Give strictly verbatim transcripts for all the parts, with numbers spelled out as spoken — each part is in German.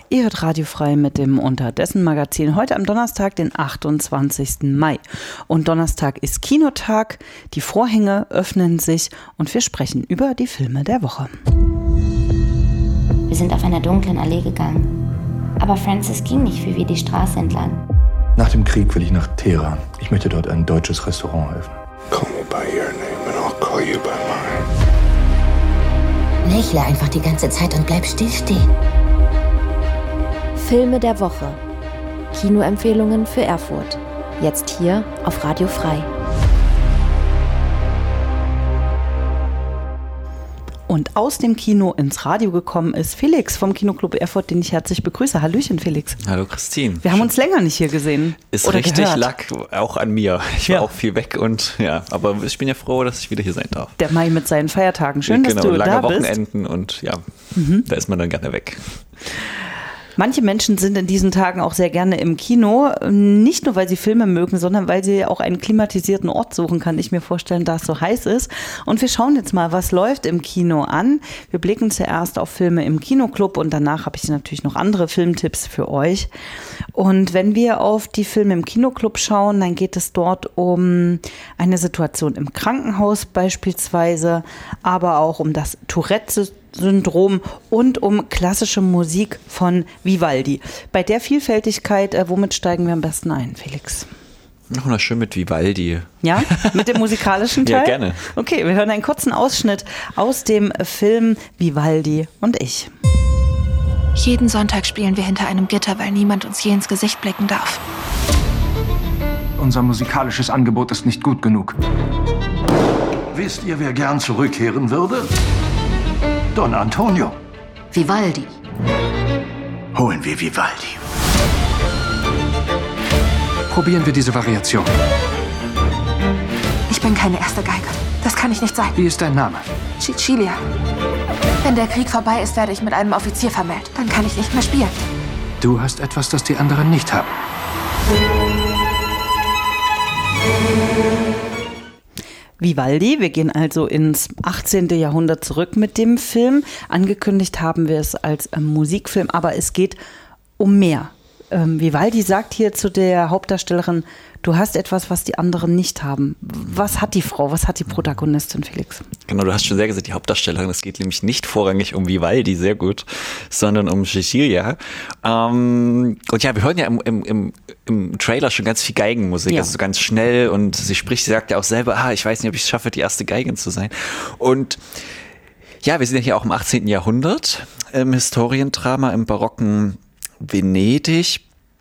Ihr hört Radio Frei mit dem Unterdessen Magazin heute am Donnerstag, den achtundzwanzigsten Mai. Und Donnerstag ist Kinotag, die Vorhänge öffnen sich und wir sprechen über die Filme der Woche. Wir sind auf einer dunklen Allee gegangen, aber Francis ging nicht wie wir die Straße entlang. Nach dem Krieg will ich nach Teheran. Ich möchte dort ein deutsches Restaurant eröffnen. Call me by your name and I'll call you by mine. Lächle einfach die ganze Zeit und bleib stillstehen. Filme der Woche. Kinoempfehlungen für Erfurt. Jetzt hier auf Radio Frei. Und aus dem Kino ins Radio gekommen ist Felix vom Kinoclub Erfurt, den ich herzlich begrüße. Hallöchen, Felix. Hallo, Christine. Wir haben uns länger nicht hier gesehen. Ist oder richtig, gehört. lag auch an mir. Ich ja. war auch viel weg und ja, aber ich bin ja froh, dass ich wieder hier sein darf. Der Mai mit seinen Feiertagen. Schön, genau, dass du lange da Wochenenden bist. Und ja, mhm. da ist man dann gerne weg. Manche Menschen sind in diesen Tagen auch sehr gerne im Kino, nicht nur, weil sie Filme mögen, sondern weil sie auch einen klimatisierten Ort suchen, kann ich mir vorstellen, da es so heiß ist. Und wir schauen jetzt mal, was läuft im Kino an. Wir blicken zuerst auf Filme im Kinoclub und danach habe ich natürlich noch andere Filmtipps für euch. Und wenn wir auf die Filme im Kinoclub schauen, dann geht es dort um eine Situation im Krankenhaus beispielsweise, aber auch um das Tourette-Syndrom. Syndrom und um klassische Musik von Vivaldi. Bei der Vielfältigkeit, äh, womit steigen wir am besten ein, Felix? Noch mal schön mit Vivaldi. Ja, mit dem musikalischen Teil? Ja, gerne. Okay, wir hören einen kurzen Ausschnitt aus dem Film Vivaldi und ich. Jeden Sonntag spielen wir hinter einem Gitter, weil niemand uns je ins Gesicht blicken darf. Unser musikalisches Angebot ist nicht gut genug. Wisst ihr, wer gern zurückkehren würde? Don Antonio. Vivaldi. Holen wir Vivaldi. Probieren wir diese Variation. Ich bin keine erste Geige. Das kann ich nicht sein. Wie ist dein Name? Cecilia. Wenn der Krieg vorbei ist, werde ich mit einem Offizier vermählt. Dann kann ich nicht mehr spielen. Du hast etwas, das die anderen nicht haben. Vivaldi. Wir gehen also ins achtzehnten Jahrhundert zurück mit dem Film. Angekündigt haben wir es als ähm, Musikfilm, aber es geht um mehr. Ähm, Vivaldi sagt hier zu der Hauptdarstellerin, du hast etwas, was die anderen nicht haben. Was hat die Frau, was hat die Protagonistin, Felix? Genau, du hast schon sehr gesagt, die Hauptdarstellerin. Es geht nämlich nicht vorrangig um Vivaldi, sehr gut, sondern um Cecilia. Ähm, und ja, wir hören ja im, im, im, im Trailer schon ganz viel Geigenmusik, ja. Also so ganz schnell. Und sie spricht, sie sagt ja auch selber, ah, ich weiß nicht, ob ich es schaffe, die erste Geigin zu sein. Und ja, wir sind ja hier auch im achtzehnten Jahrhundert, im Historiendrama, im barocken Venedig.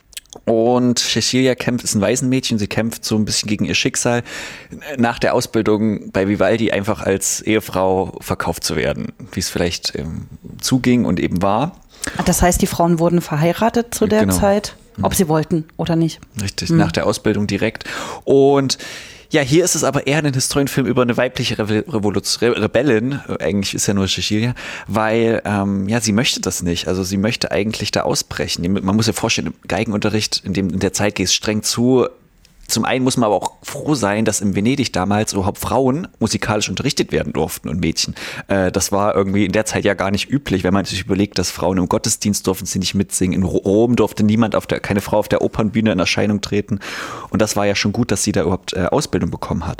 Und Cecilia kämpft, ist ein Waisenmädchen, sie kämpft so ein bisschen gegen ihr Schicksal, nach der Ausbildung bei Vivaldi einfach als Ehefrau verkauft zu werden, wie es vielleicht ähm, zuging und eben war. Das heißt, die Frauen wurden verheiratet zu der genau. Zeit, ob sie wollten oder nicht. Richtig, mhm. nach der Ausbildung direkt. Und ja, hier ist es aber eher ein Historienfilm über eine weibliche Re- Revolution, Re- Rebellin, eigentlich ist ja nur Cecilia, weil ähm, ja, sie möchte das nicht, also sie möchte eigentlich da ausbrechen. Man muss sich vorstellen, im Geigenunterricht, in, dem, in der Zeit geht es streng zu. Zum einen muss man aber auch froh sein, dass in Venedig damals überhaupt Frauen musikalisch unterrichtet werden durften und Mädchen. Äh, das war irgendwie in der Zeit ja gar nicht üblich, wenn man sich überlegt, dass Frauen im Gottesdienst durften sie nicht mitsingen. In Rom durfte niemand auf der, keine Frau auf der Opernbühne in Erscheinung treten. Und das war ja schon gut, dass sie da überhaupt äh, Ausbildung bekommen hat.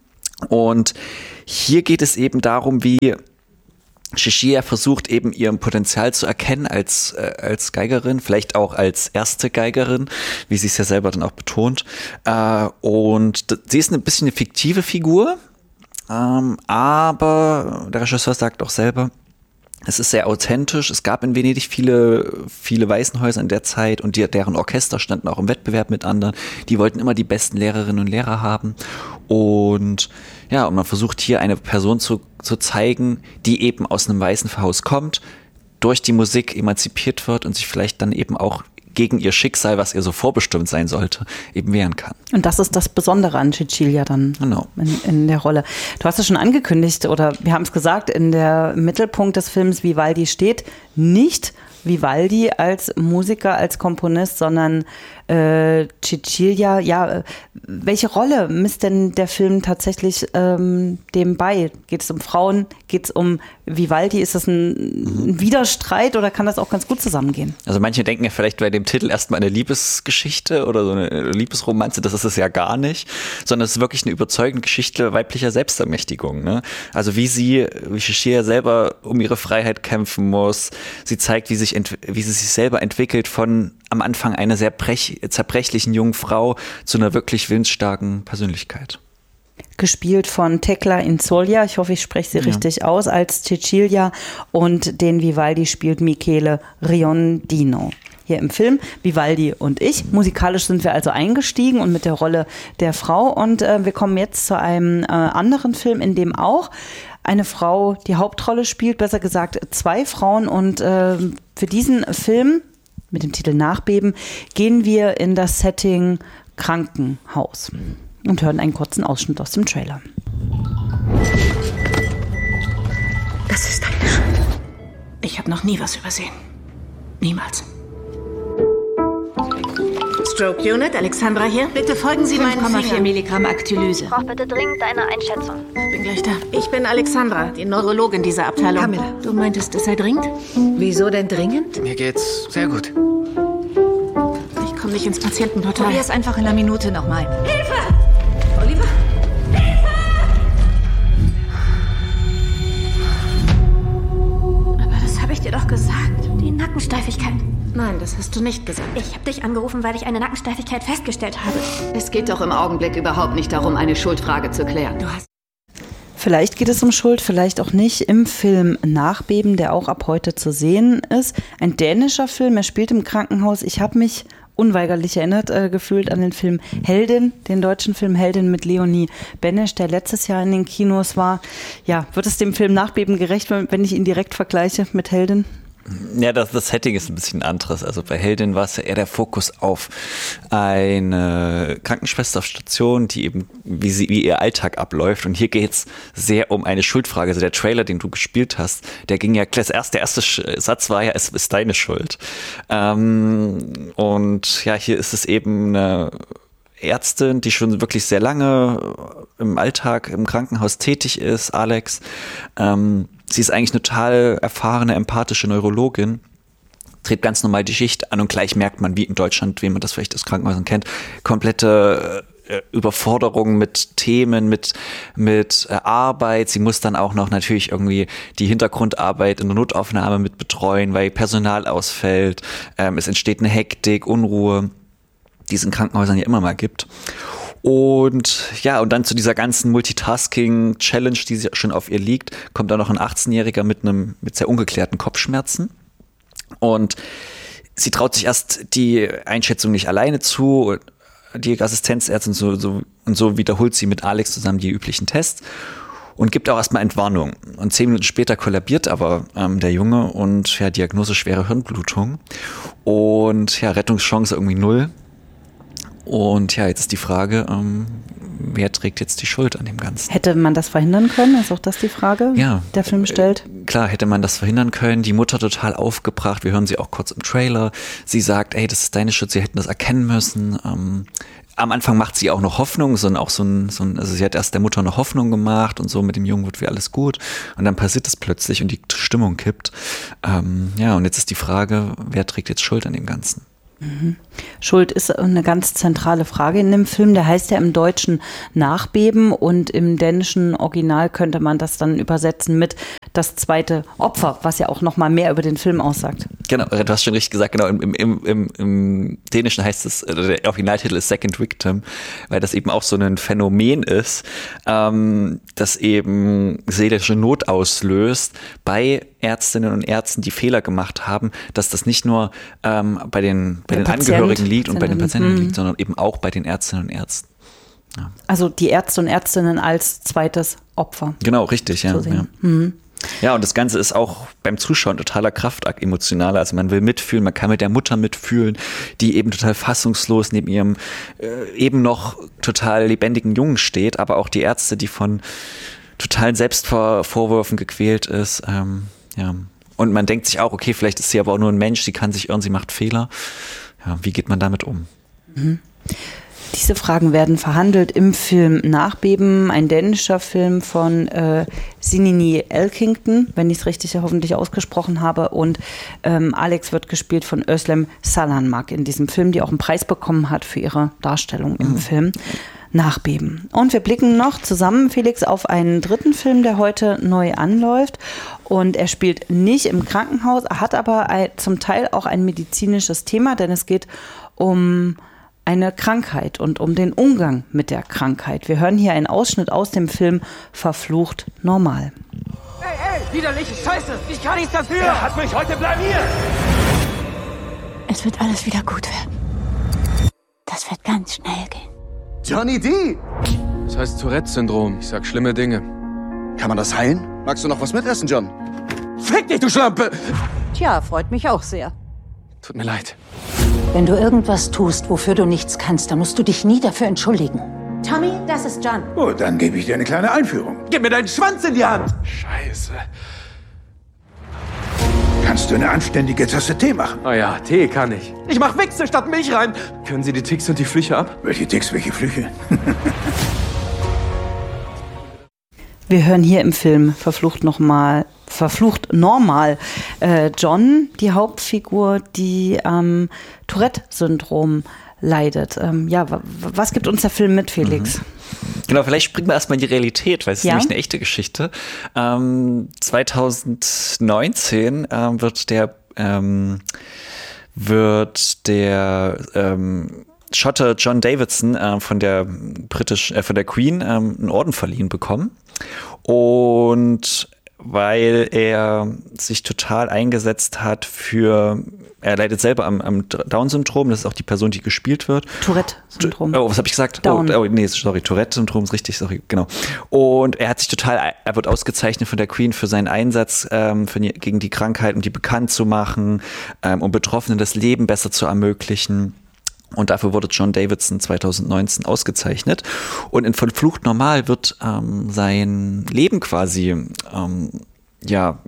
Und hier geht es eben darum, wie Cecilia versucht eben ihr Potenzial zu erkennen als, äh, als Geigerin, vielleicht auch als erste Geigerin, wie sie es ja selber dann auch betont. Äh, und d- sie ist ein bisschen eine fiktive Figur, ähm, aber der Regisseur sagt auch selber, es ist sehr authentisch. Es gab in Venedig viele, viele Waisenhäuser in der Zeit und die, deren Orchester standen auch im Wettbewerb mit anderen. Die wollten immer die besten Lehrerinnen und Lehrer haben. Und ja, und man versucht hier eine Person zu, zu zeigen, die eben aus einem Waisenhaus kommt, durch die Musik emanzipiert wird und sich vielleicht dann eben auch gegen ihr Schicksal, was ihr so vorbestimmt sein sollte, eben wehren kann. Und das ist das Besondere an Cecilia dann genau. in, in der Rolle. Du hast es schon angekündigt, oder wir haben es gesagt, in der Mittelpunkt des Films Vivaldi steht nicht Vivaldi als Musiker, als Komponist, sondern äh, Cecilia. Ja, welche Rolle misst denn der Film tatsächlich ähm, dem bei? Geht es um Frauen? Geht es um Vivaldi? Ist das ein, ein Widerstreit oder kann das auch ganz gut zusammengehen? Also manche denken ja vielleicht bei dem Titel erstmal eine Liebesgeschichte oder so eine Liebesromanze. Das ist es ja gar nicht, sondern es ist wirklich eine überzeugende Geschichte weiblicher Selbstermächtigung. Ne? Also wie sie, wie Cecilia selber um ihre Freiheit kämpfen muss. Sie zeigt, wie, sich ent- wie sie sich selber entwickelt von am Anfang einer sehr brech- zerbrechlichen jungen Frau zu einer wirklich willensstarken Persönlichkeit. Gespielt von Tekla Inzolja, ich hoffe, ich spreche sie ja. richtig aus, als Cecilia, und den Vivaldi spielt Michele Riondino. Hier im Film Vivaldi und ich. Musikalisch sind wir also eingestiegen und mit der Rolle der Frau. Und äh, wir kommen jetzt zu einem äh, anderen Film, in dem auch eine Frau die Hauptrolle spielt, besser gesagt zwei Frauen. Und äh, für diesen Film mit dem Titel Nachbeben gehen wir in das Setting Krankenhaus und hören einen kurzen Ausschnitt aus dem Trailer. Das ist deine Schuld. Ich habe noch nie was übersehen. Niemals. Stroke Unit, Alexandra hier. Bitte folgen Sie meinen Fingern. fünf Komma vier Milligramm Actylyse. Ich brauche bitte dringend eine Einschätzung. Bin gleich da. Ich bin Alexandra, die Neurologin dieser Abteilung. Camilla. Du meintest, es sei dringend? Wieso denn dringend? Mir geht's sehr gut. Ich komme nicht ins Patientenportal. Probier es einfach in einer Minute nochmal. Hilfe! Oliver? Hilfe! Aber das habe ich dir doch gesagt. Die Nackensteifigkeit. Nein, das hast du nicht gesagt. Ich habe dich angerufen, weil ich eine Nackensteifigkeit festgestellt habe. Es geht doch im Augenblick überhaupt nicht darum, eine Schuldfrage zu klären. Du hast Vielleicht geht es um Schuld, vielleicht auch nicht. Im Film Nachbeben, der auch ab heute zu sehen ist. Ein dänischer Film, er spielt im Krankenhaus. Ich habe mich unweigerlich erinnert äh, gefühlt an den Film Heldin, den deutschen Film Heldin mit Leonie Benesch, der letztes Jahr in den Kinos war. Ja, wird es dem Film Nachbeben gerecht, wenn ich ihn direkt vergleiche mit Heldin? Ja, das, das Setting ist ein bisschen anderes. Also bei Heldin war es ja eher der Fokus auf eine Krankenschwester auf Station, die eben, wie, sie, wie ihr Alltag abläuft. Und hier geht es sehr um eine Schuldfrage. Also der Trailer, den du gespielt hast, der ging ja, das erste, der erste Satz war ja, es ist deine Schuld. Ähm, und ja, hier ist es eben eine Ärztin, die schon wirklich sehr lange im Alltag im Krankenhaus tätig ist, Alex. Ähm, sie ist eigentlich eine total erfahrene, empathische Neurologin, dreht ganz normal die Schicht an und gleich merkt man, wie in Deutschland, wie man das vielleicht aus Krankenhäusern kennt, komplette äh, Überforderung mit Themen, mit, mit äh, Arbeit. Sie muss dann auch noch natürlich irgendwie die Hintergrundarbeit in der Notaufnahme mit betreuen, weil Personal ausfällt. Ähm, es entsteht eine Hektik, Unruhe, die es in Krankenhäusern ja immer mal gibt. Und ja, und dann zu dieser ganzen Multitasking-Challenge, die schon auf ihr liegt, kommt da noch ein achtzehnjähriger mit einem mit sehr ungeklärten Kopfschmerzen. Und sie traut sich erst die Einschätzung nicht alleine zu, die Assistenzärztin, so, so, und so wiederholt sie mit Alex zusammen die üblichen Tests und gibt auch erstmal Entwarnung. Und zehn Minuten später kollabiert aber ähm, der Junge und ja, Diagnose schwere Hirnblutung und ja, Rettungschance irgendwie null. Und ja, jetzt ist die Frage, ähm, wer trägt jetzt die Schuld an dem Ganzen? Hätte man das verhindern können? Ist auch das die Frage, ja, der Film stellt? Äh, klar, hätte man das verhindern können. Die Mutter total aufgebracht. Wir hören sie auch kurz im Trailer. Sie sagt, ey, das ist deine Schuld, sie hätten das erkennen müssen. Ähm, am Anfang macht sie auch noch Hoffnung, sondern auch so ein, so ein, also sie hat erst der Mutter noch Hoffnung gemacht und so, mit dem Jungen wird wie alles gut. Und dann passiert es plötzlich und die Stimmung kippt. Ähm, ja, und jetzt ist die Frage, wer trägt jetzt Schuld an dem Ganzen? Mhm. Schuld ist eine ganz zentrale Frage in dem Film. Der heißt ja im Deutschen Nachbeben und im dänischen Original könnte man das dann übersetzen mit das zweite Opfer, was ja auch noch mal mehr über den Film aussagt. Genau, du hast schon richtig gesagt, genau, im, im, im, im Dänischen heißt es, der Originaltitel ist Second Victim, weil das eben auch so ein Phänomen ist, ähm, das eben seelische Not auslöst bei Ärztinnen und Ärzten, die Fehler gemacht haben, dass das nicht nur ähm, bei den, bei den Angehörigen liegt und bei den Patienten liegt, sondern eben auch bei den Ärztinnen und Ärzten. Ja. Also die Ärzte und Ärztinnen als zweites Opfer. Genau, richtig, ja. Ja. Mhm. Ja, und das Ganze ist auch beim Zuschauen totaler Kraftakt, emotionaler. Also man will mitfühlen, man kann mit der Mutter mitfühlen, die eben total fassungslos neben ihrem äh, eben noch total lebendigen Jungen steht, aber auch die Ärzte, die von totalen Selbstvorwürfen gequält ist. Ähm, ja. Und man denkt sich auch, okay, vielleicht ist sie aber auch nur ein Mensch, sie kann sich irren, sie macht Fehler. Ja, wie geht man damit um? Mhm. Diese Fragen werden verhandelt im Film Nachbeben, ein dänischer Film von äh, Sinini Elkington, wenn ich es richtig hoffentlich ausgesprochen habe. Und ähm, Alex wird gespielt von Özlem Salanmak in diesem Film, die auch einen Preis bekommen hat für ihre Darstellung im mhm. Film Nachbeben. Und wir blicken noch zusammen, Felix, auf einen dritten Film, der heute neu anläuft. Und er spielt nicht im Krankenhaus, hat aber ein, zum Teil auch ein medizinisches Thema, denn es geht um eine Krankheit und um den Umgang mit der Krankheit. Wir hören hier einen Ausschnitt aus dem Film Verflucht normal. Hey, hey, widerliche Scheiße! Ich kann nichts dafür! Er hat mich heute blamiert! Es wird alles wieder gut werden. Das wird ganz schnell gehen. Johnny D! Das heißt Tourette-Syndrom. Ich sag schlimme Dinge. Kann man das heilen? Magst du noch was mitessen, John? Fick dich, du Schlampe! Tja, freut mich auch sehr. Tut mir leid. Wenn du irgendwas tust, wofür du nichts kannst, dann musst du dich nie dafür entschuldigen. Tommy, das ist John. Gut, dann gebe ich dir eine kleine Einführung. Gib mir deinen Schwanz in die Hand! Scheiße. Kannst du eine anständige Tasse Tee machen? Oh ja, Tee kann ich. Ich mach Wichse statt Milch rein. Können Sie die Ticks und die Flüche ab? Welche Ticks, welche Flüche? Wir hören hier im Film Verflucht nochmal, Verflucht normal, äh, John, die Hauptfigur, die am ähm, Tourette-Syndrom leidet. Ähm, ja, w- was gibt uns der Film mit, Felix? Mhm. Genau, vielleicht springen wir erstmal in die Realität, weil es ja? ist nämlich eine echte Geschichte. Ähm, zwanzig neunzehn ähm, wird der ähm, wird der ähm, Schotte John Davidson äh, von der britisch äh, von der Queen ähm, einen Orden verliehen bekommen. Und weil er sich total eingesetzt hat für, er leidet selber am, am Down-Syndrom, das ist auch die Person, die gespielt wird. Tourette-Syndrom. Oh, was habe ich gesagt? Down. Oh, oh, nee, sorry, Tourette-Syndrom ist richtig, sorry, genau. Und er hat sich total, er wird ausgezeichnet von der Queen für seinen Einsatz ähm, für, gegen die Krankheit, um die bekannt zu machen, ähm, um Betroffenen das Leben besser zu ermöglichen. Und dafür wurde John Davidson zwanzig neunzehn ausgezeichnet. Und in Verflucht normal wird ähm, sein Leben quasi ähm, ja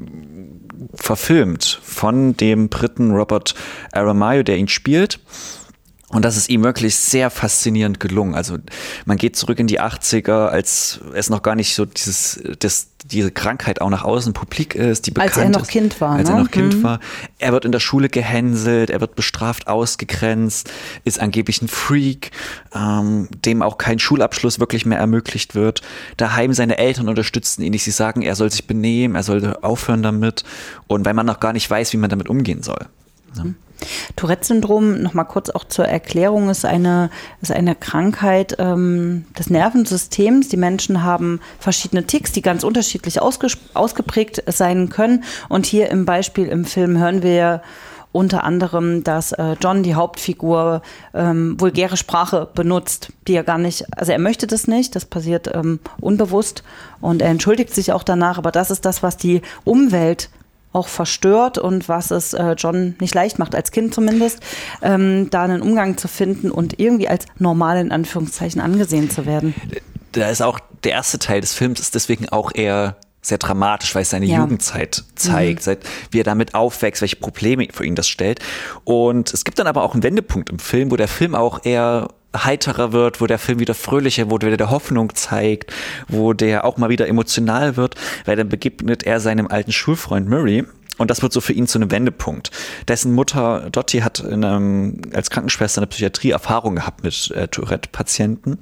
verfilmt von dem Briten Robert Aramayo, der ihn spielt. Und das ist ihm wirklich sehr faszinierend gelungen. Also man geht zurück in die achtziger, als es noch gar nicht so dieses, das, diese Krankheit auch nach außen publik ist, die bekannt ist. Als er noch Kind war, Als ne? er noch Kind mhm. war. Er wird in der Schule gehänselt, er wird bestraft, ausgegrenzt, ist angeblich ein Freak, ähm, dem auch kein Schulabschluss wirklich mehr ermöglicht wird. Daheim seine Eltern unterstützen ihn nicht. Sie sagen, er soll sich benehmen, er soll aufhören damit. Und weil man noch gar nicht weiß, wie man damit umgehen soll. Ja. Tourette-Syndrom, nochmal kurz auch zur Erklärung, ist eine, ist eine Krankheit ähm, des Nervensystems. Die Menschen haben verschiedene Ticks, die ganz unterschiedlich ausges- ausgeprägt sein können. Und hier im Beispiel im Film hören wir unter anderem, dass äh, John, die Hauptfigur, ähm, vulgäre Sprache benutzt, die er gar nicht, also er möchte das nicht, das passiert ähm, unbewusst und er entschuldigt sich auch danach, aber das ist das, was die Umwelt auch verstört und was es äh, John nicht leicht macht, als Kind zumindest, ähm, da einen Umgang zu finden und irgendwie als normal in Anführungszeichen angesehen zu werden. Da ist auch der erste Teil des Films ist deswegen auch eher sehr dramatisch, weil es seine ja. Jugendzeit zeigt, mhm. seit, wie er damit aufwächst, welche Probleme für ihn das stellt. Und es gibt dann aber auch einen Wendepunkt im Film, wo der Film auch eher heiterer wird, wo der Film wieder fröhlicher wird, wo der Hoffnung zeigt, wo der auch mal wieder emotional wird, weil dann begegnet er seinem alten Schulfreund Murray. Und das wird so für ihn zu einem Wendepunkt. Dessen Mutter Dottie hat in einem, als Krankenschwester in der Psychiatrie Erfahrung gehabt mit äh, Tourette-Patienten.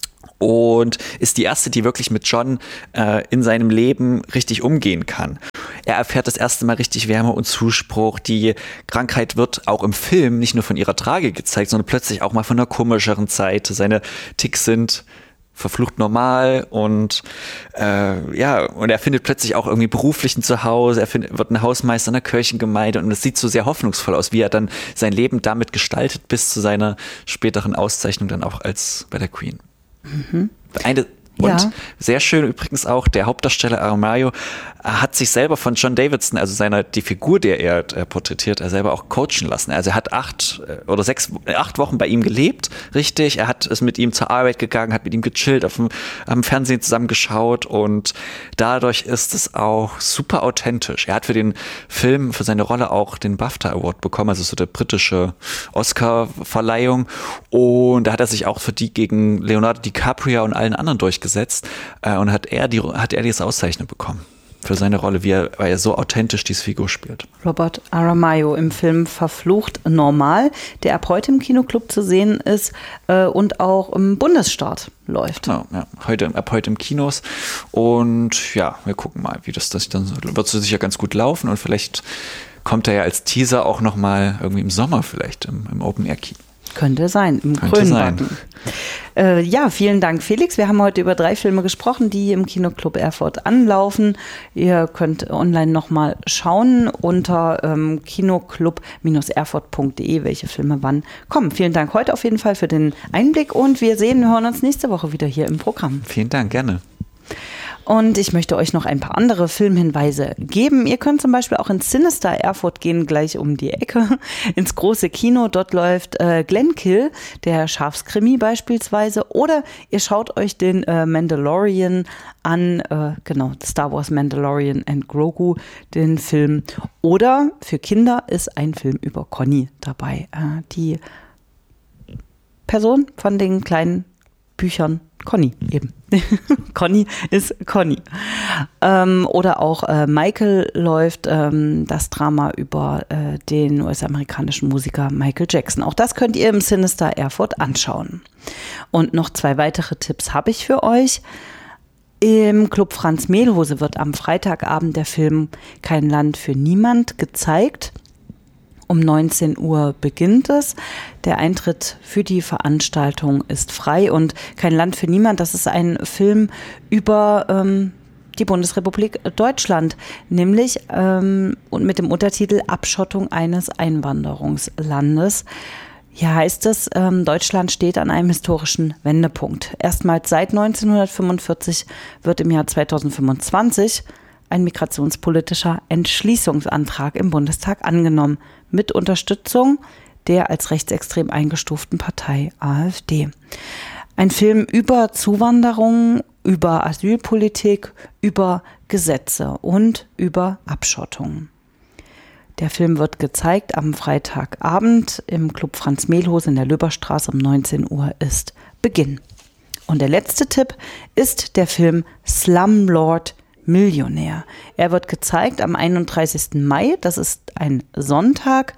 Und ist die erste, die wirklich mit John äh, in seinem Leben richtig umgehen kann. Er erfährt das erste Mal richtig Wärme und Zuspruch. Die Krankheit wird auch im Film nicht nur von ihrer Tragik gezeigt, sondern plötzlich auch mal von einer komischeren Seite. Seine Ticks sind verflucht normal und äh, ja, und er findet plötzlich auch irgendwie beruflichen Zuhause. Er find, wird ein Hausmeister in der Kirchengemeinde und es sieht so sehr hoffnungsvoll aus, wie er dann sein Leben damit gestaltet, bis zu seiner späteren Auszeichnung dann auch als bei der Queen. Mhm. Eine, und ja. sehr schön übrigens auch der Hauptdarsteller Aramayo hat sich selber von John Davidson, also seiner, die Figur, der er äh, porträtiert, er selber auch coachen lassen. Also er hat acht äh, oder sechs, äh, acht Wochen bei ihm gelebt, richtig. Er hat es mit ihm zur Arbeit gegangen, hat mit ihm gechillt, auf dem, am Fernsehen zusammengeschaut und dadurch ist es auch super authentisch. Er hat für den Film, für seine Rolle auch den BAFTA Award bekommen, also so der britische Oscar-Verleihung, und da hat er sich auch für die gegen Leonardo DiCaprio und allen anderen durchgesetzt äh, und hat er die, hat er diese Auszeichnung bekommen für seine Rolle, wie er, weil er so authentisch diese Figur spielt. Robert Aramayo im Film Verflucht normal, der ab heute im Kinoclub zu sehen ist äh, und auch im Bundesstaat läuft. Genau, ja, heute, ab heute im Kinos. Und ja, wir gucken mal, wie das, das dann wird so sicher ganz gut laufen und vielleicht kommt er ja als Teaser auch nochmal irgendwie im Sommer vielleicht im, im Open-Air-Kino. Könnte sein, im Könnte Grönbacken. Äh, ja, vielen Dank, Felix. Wir haben heute über drei Filme gesprochen, die im Kinoclub Erfurt anlaufen. Ihr könnt online nochmal schauen unter ähm, kinoclub erfurt punkt de, welche Filme wann kommen. Vielen Dank heute auf jeden Fall für den Einblick und wir sehen, hören uns nächste Woche wieder hier im Programm. Vielen Dank, gerne. Und ich möchte euch noch ein paar andere Filmhinweise geben. Ihr könnt zum Beispiel auch ins Sinister Erfurt gehen, gleich um die Ecke, ins große Kino. Dort läuft äh, Glenkill, der Schafskrimi beispielsweise. Oder ihr schaut euch den äh, Mandalorian an, äh, genau, Star Wars Mandalorian and Grogu, den Film. Oder für Kinder ist ein Film über Conny dabei. Äh, die Person von den kleinen Büchern Conny eben. Conny ist Conny. Ähm, oder auch äh, Michael läuft, ähm, das Drama über äh, den U S-amerikanischen Musiker Michael Jackson. Auch das könnt ihr im Sinister Erfurt anschauen. Und noch zwei weitere Tipps habe ich für euch. Im Club Franz Mehlhose wird am Freitagabend der Film Kein Land für Niemand gezeigt. Um neunzehn Uhr beginnt es. Der Eintritt für die Veranstaltung ist frei und Kein Land für Niemand, das ist ein Film über ähm, die Bundesrepublik Deutschland, nämlich ähm, und mit dem Untertitel Abschottung eines Einwanderungslandes. Hier heißt es, ähm, Deutschland steht an einem historischen Wendepunkt. Erstmals seit neunzehnhundertfünfundvierzig wird im Jahr zweitausendfünfundzwanzig ein migrationspolitischer Entschließungsantrag im Bundestag angenommen, mit Unterstützung der als rechtsextrem eingestuften Partei AfD. Ein Film über Zuwanderung, über Asylpolitik, über Gesetze und über Abschottung. Der Film wird gezeigt am Freitagabend im Club Franz Mehlhose in der Löberstraße um neunzehn Uhr ist Beginn. Und der letzte Tipp ist der Film Slumlord Millionär. Er wird gezeigt am einunddreißigsten Mai, das ist ein Sonntag.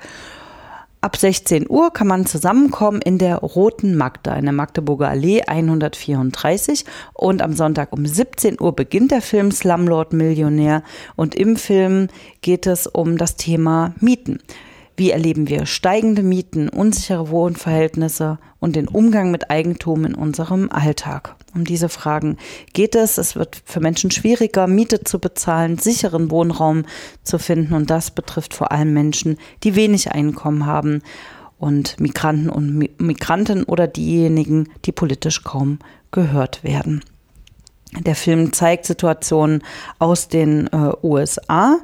Ab sechzehn Uhr kann man zusammenkommen in der Roten Magda in der Magdeburger Allee hundertvierunddreißig und am Sonntag um siebzehn Uhr beginnt der Film Slumlord Millionär und im Film geht es um das Thema Mieten. Wie erleben wir steigende Mieten, unsichere Wohnverhältnisse und den Umgang mit Eigentum in unserem Alltag? Um diese Fragen geht es. Es wird für Menschen schwieriger, Miete zu bezahlen, sicheren Wohnraum zu finden. Und das betrifft vor allem Menschen, die wenig Einkommen haben und Migranten und Migranten oder diejenigen, die politisch kaum gehört werden. Der Film zeigt Situationen aus den äh, U S A.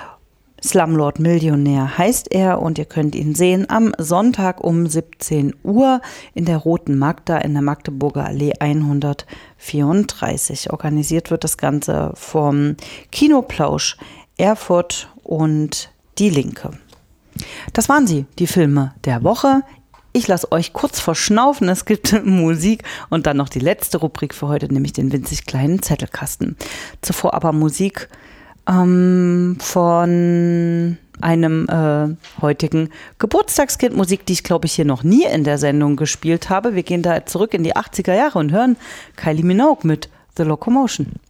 Slumlord Millionär heißt er und ihr könnt ihn sehen am Sonntag um siebzehn Uhr in der Roten Magda in der Magdeburger Allee hundertvierunddreißig. Organisiert wird das Ganze vom Kinoplausch Erfurt und Die Linke. Das waren sie, die Filme der Woche. Ich lasse euch kurz verschnaufen, es gibt Musik und dann noch die letzte Rubrik für heute, nämlich den winzig kleinen Zettelkasten. Zuvor aber Musik ähm, von einem äh, heutigen Geburtstagskind. Musik, die ich glaube ich hier noch nie in der Sendung gespielt habe. Wir gehen da zurück in die achtziger Jahre und hören Kylie Minogue mit The Locomotion.